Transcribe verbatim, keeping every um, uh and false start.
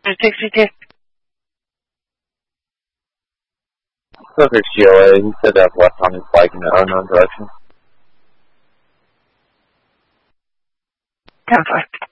sixty two. Perfect G L A, he said that left on his bike in the unknown direction. ten five.